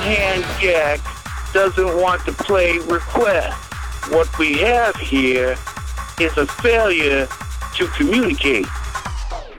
hand Jack doesn't want to play request. What we have here is a failure to communicate.